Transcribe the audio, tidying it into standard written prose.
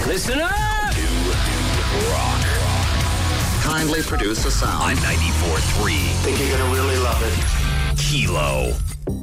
Listen up! New rock. Kindly produce a sound. On 94.3. Think you're gonna really love it. Kilo.